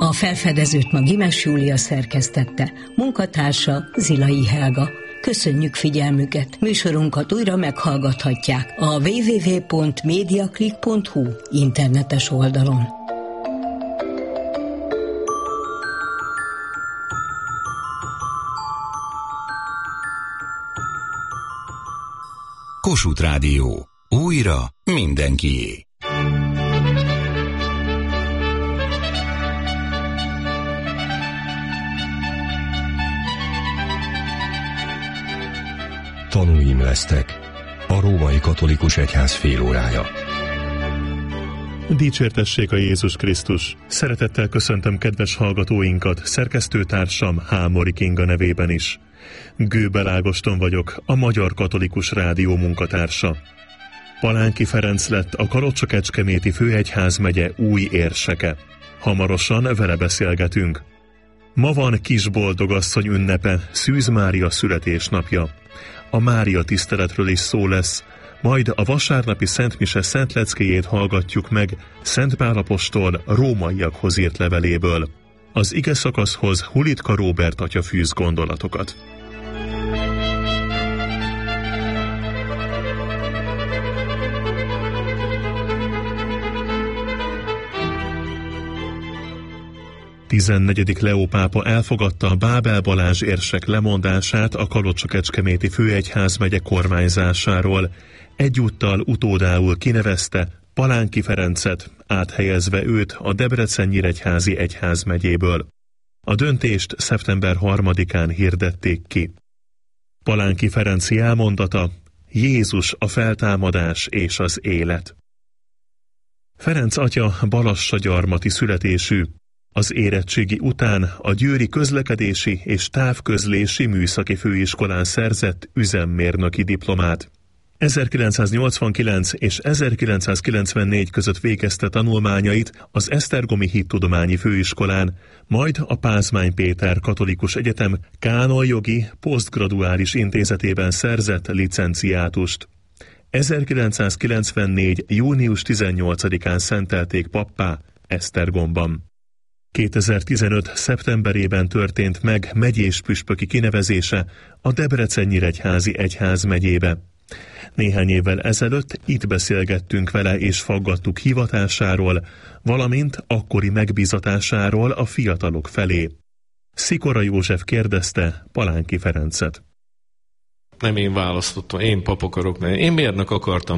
A felfedezőt ma Gimes Júlia szerkesztette, munkatársa Zilai Helga. Köszönjük figyelmüket! Műsorunkat újra meghallgathatják a www.mediaclick.hu internetes oldalon. Kossuth Rádió. Újra mindenkié. Tanúim lesztek. A római katolikus egyház félórája. Dicsértessék a Jézus Krisztus! Szeretettel köszöntöm kedves hallgatóinkat, szerkesztőtársam Hámori Kinga nevében is. Gőbel Ágoston vagyok, a Magyar Katolikus Rádió munkatársa. Palánki Ferenc lett a Kalocsa-Kecskeméti főegyházmegye új érseke. Hamarosan vele beszélgetünk. Ma van Kisboldogasszony ünnepe, Szűz Mária születésnapja. A Mária tiszteletről is szó lesz, majd a vasárnapi szentmise szentleckéjét hallgatjuk meg Szent Pál apostol rómaiakhoz írt leveléből. Az ige szakaszhoz Hulitka Róbert atya fűz gondolatokat. A 14. Leó pápa elfogadta Bábel Balázs érsek lemondását a Kalocsa-Kecskeméti főegyházmegye kormányzásáról. Egyúttal utódául kinevezte Palánki Ferencet, áthelyezve őt a Debrecen-Nyíregyházi egyházmegyéből. A döntést szeptember 3-án hirdették ki. Palánki Ferenc jelmondata: Jézus a feltámadás és az élet. Ferenc atya balassagyarmati születésű. Az érettségi után a Győri Közlekedési és Távközlési Műszaki Főiskolán szerzett üzemmérnöki diplomát. 1989 és 1994 között végezte tanulmányait az Esztergomi Hittudományi Főiskolán, majd a Pázmány Péter Katolikus Egyetem kánonjogi posztgraduális intézetében szerzett licenciátust. 1994. június 18-án szentelték pappá Esztergomban. 2015. szeptemberében történt meg megyés püspöki kinevezése a Debrecen-Nyíregyházi egyházmegyébe. Néhány évvel ezelőtt itt beszélgettünk vele és faggattuk hivatásáról, valamint akkori megbízatásáról a fiatalok felé. Szikora József kérdezte Palánki Ferencet. Nem én választottam, én pap akarok lenni. Én mérnök akartam